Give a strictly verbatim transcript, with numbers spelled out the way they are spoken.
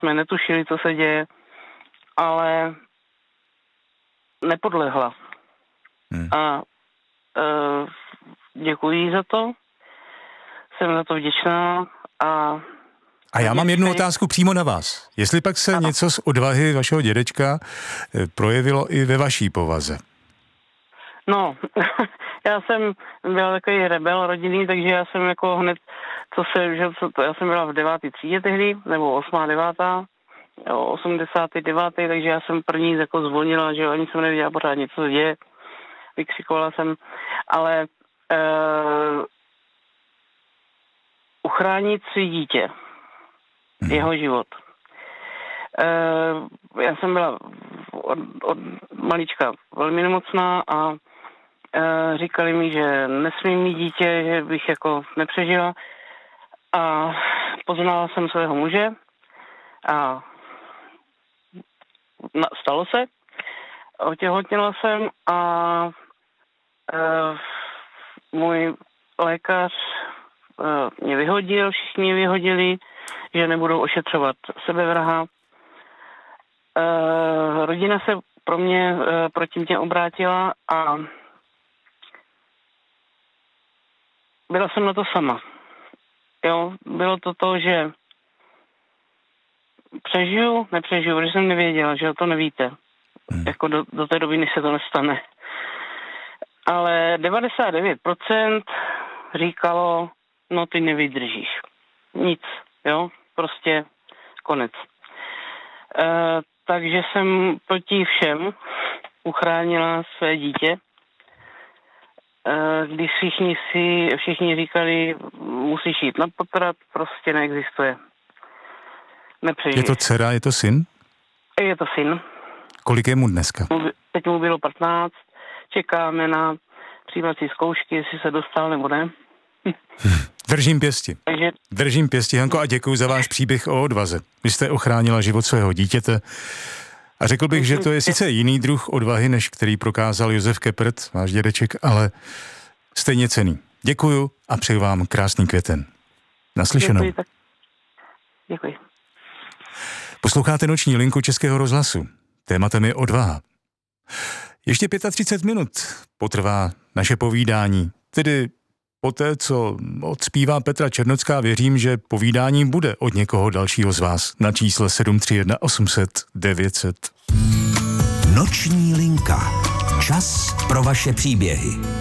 jsme netušili, co se děje, ale nepodlehla. Hmm. A e, děkuji za to, jsem za to vděčná a A já mám jednu otázku přímo na vás. Jestli pak se ano. něco z odvahy vašeho dědečka projevilo i ve vaší povaze? No, já jsem byla takový rebel rodinný, takže já jsem jako hned, co se, že co to, já jsem byla v devátý třídě tehdy, nebo osmá, devátá, osmdesátý devátý, takže já jsem první jako zvolnila, že ani jsem nevěděla pořád něco se děje, vykřikovala jsem, ale uh, uchránit si dítě, hmm. jeho život. Uh, já jsem byla od, od malička velmi nemocná a uh, říkali mi, že nesmím mít dítě, že bych jako nepřežila. A poznala jsem svého muže a na, stalo se. Otěhotněla jsem a uh, můj lékař uh, mě vyhodil, všichni mě vyhodili, že nebudou ošetřovat sebevraha. Uh, rodina se pro mě uh, proti mě obrátila a byla jsem na to sama. Jo, bylo to to, že přežiju, nepřežiju, protože jsem nevěděla, že to nevíte. Hmm. Jako do, do té doby, než se to nestane. Ale devadesát devět procent říkalo, no ty nevydržíš. Nic, jo, prostě konec. Uh, takže jsem proti všem uchránila své dítě. Když všichni si, všichni říkali, musíš jít na potrat, prostě neexistuje. Nepřežiješ. Je to dcera, je to syn? Je to syn. Kolik je mu dneska? Teď mu bylo patnáct, čekáme na přijímací zkoušky, jestli se dostal nebo ne. Držím pěsti. Takže... Držím pěsti, Hanko, a děkuji za váš příběh o odvaze. Vy jste ochránila život svého dítěte a řekl bych, že to je sice jiný druh odvahy, než který prokázal Josef Keppert, váš dědeček, ale stejně cenný. Děkuju a přeju vám krásný květen. Naslyšenou. Děkuji, tak. Děkuji. Posloucháte Noční linku Českého rozhlasu. Tématem je odvaha. Ještě třicet pět minut potrvá naše povídání, tedy poté, co odspívá Petra Černocká, věřím, že povídání bude od někoho dalšího z vás na čísle sedm tři jedna osm set devět set. Noční linka. Čas pro vaše příběhy.